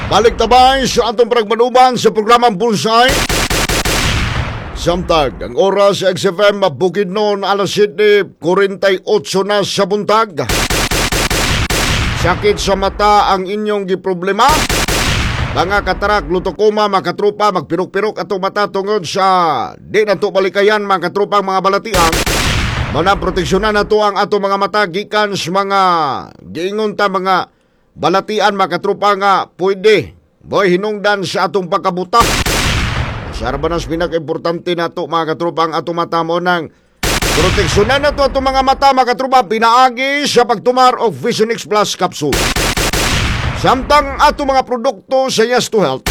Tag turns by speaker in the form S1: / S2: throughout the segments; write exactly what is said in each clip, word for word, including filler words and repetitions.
S1: Balik tabay sa atong pragmanuban sa programang Bullseye. Samtag, ang oras sa X F M Bukidnon, alas siyete forty-eight na sa buntag. Sakit sa mata ang inyong giproblema? Mga katarak, glutokoma, mga katrupa, magpirok-pirok atong mata tungod sa di na to balikayan mga katrupang mga balatian. Mana proteksyonan na to ang atong mga mata gikan sa mga giingon ta mga balatian mga katrupa nga pwede boy hinungdan sa atong pagkabuta. Sarbanas pinaka-importante na to mga katrupa ang atong mata mo ng proteksyonan na to atong mga mata mga katrupa pinaagi sa pagtumar of Vision X Plus Capsule. Samtang atong mga produkto sa Yes to Health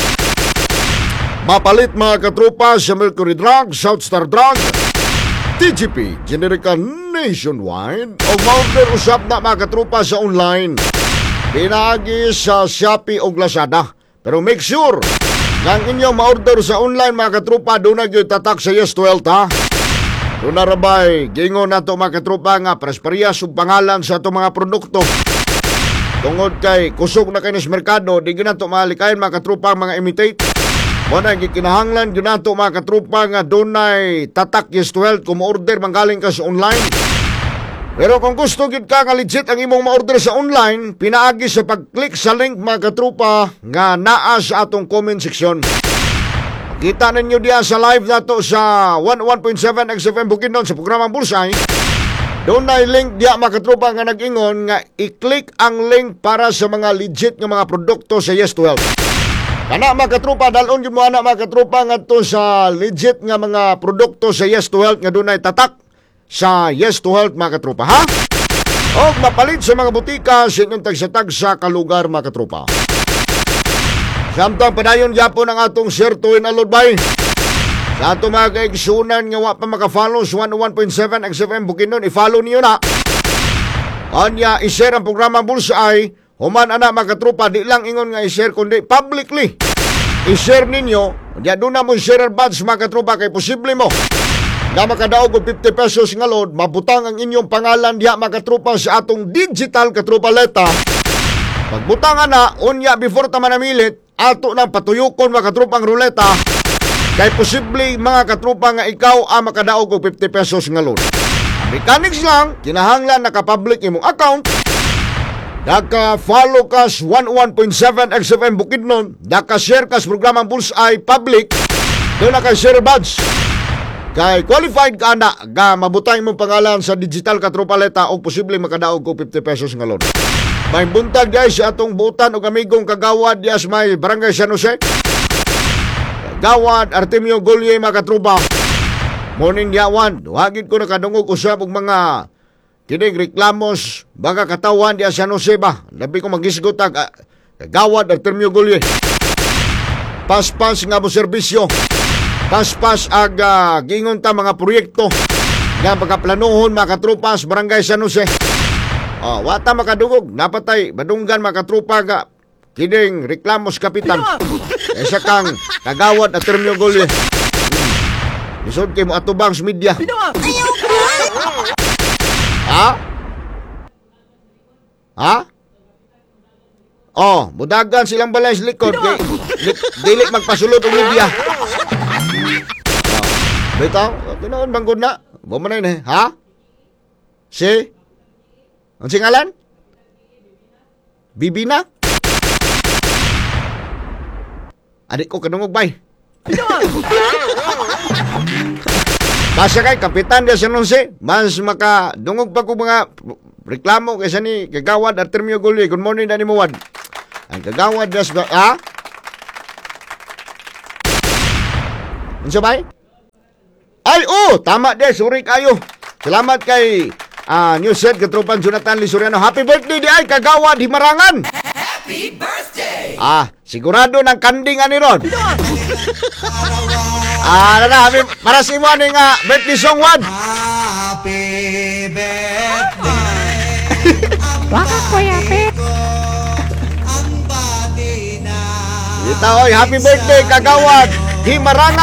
S1: mapalit mga katrupa sa Mercury Drug, South Star Drug, T G P, Generica Nationwide o maorder usap na mga katrupa sa online. Pinagi sa Shopee o Lazada. Pero make sure na ang inyong ma-order sa online mga katrupa doon na yung tatak sa Yes to Health ha. Doon na rabay, gingon na ito mga katrupa nga prespariyas o pangalan sa itong mga produkto. Tungod kay kusog na kayo sa merkado, di gina ito malikayan mga katrupa mga imitate. Muna gikinahanglan yun na ito mga katrupa nga doon na tatak Yes to Health kung ma-order manggaling ka sa online. Pero kung gusto gid ka nga legit ang imong ma-order sa online, pinaagi sa pag-click sa link mga katrupa nga naa sa atong comment section. Kita ninyo diya sa live nato sa one oh one point seven X F M Bukidnon sa programang Bullseye. Doon na link diya mga katrupa nga nag-ingon nga i-click ang link para sa mga legit nga mga produkto sa Yes to Health. Kana mga katrupa, dalon yun mo ana mga katrupa nga to sa legit nga mga produkto sa Yes to Health nga doon na tatak sa Yes to Health mga katrupa ha? O mapalit sa mga butika sa inyong tagsatag sa kalugar mga katrupa. Samtang padayon yapon ang atong share to in aludbay. Sa atong mga kaigsunan nga wa pa makafollow sa one oh one point seven X F M Bukidnon, i-follow niyo na. Anya, i-share ang programa Bullseye. Human ana mga katrupa, di lang ingon nga i-share kundi publicly. I-share ninyo. Diya doon na mo share badge mga katrupa kay posible mo nga makadaog og fifty pesos nga load, mabutang ang inyong pangalan diha mga katrupa sa atong digital katrupa leta. Pagbutangan na, unya before ta manamilit, ato na patuyukon mga katrupang ruleta, kay posible mga katrupa nga ikaw ang makadaog og fifty pesos nga load. Ang mechanics lang, kinahanglan naka-public imong account, naka-follow ka sa one oh one point seven X F M Bukidnon, naka-share ka sa programang Bullseye public, doon naka-share badge. Kay qualified ka na ga mabutay mong pangalan sa digital katropaleta o posible makadaog ko fifty pesos nga loan. May buntag guys sa atong butan o amigong kagawad dias may barangay San Jose. Kagawad Artemio Golye mga katropa. Morning yawan, wagid ko nakadungog usab og mga kining reklamos baga katawan dias San Jose ba. Labi ko magisgot ag kagawad Artemio Golye. Pas-pas nga mo serbisyo. Paspas ag uh, gingon ta mga proyekto nga pagkaplanuhon mga katrupas barangay San Jose. Oh, wata makadungog napatay badunggan mga katrupa nga kining reklamos kapitan. Isa kang kagawad at Termio Golye. Hmm. Isod kay mo atubang sa media. Ha? Ha? Oh, mudagan silang balay sa likod kay dili magpasulod og media. Bitaw, tinoon banggod na. Bumanay na, ha? Si? Ang singalan? Bibina? Adik ko kanungog bay. Basta kay kapitan dia San Jose, mas maka dungog pa ko mga reklamo kaysa ni kagawad at Termio Golye. Good morning na ni Muwad. Ang kagawad das ba, ha? Unsa bay? Ay, oh, tama de, sorry kayo. Salamat kay uh, Newsed, Katropan Jonathan Lisuriano. Happy birthday di ay, kagawad, himarangan. Happy birthday! Ah, sigurado ng kanding ani ron. ah, nana, happy, para si mo ani nga, birthday song one. Happy birthday.
S2: Waka ko yape.
S1: Ito, oy, happy birthday, kagawad, himarangan.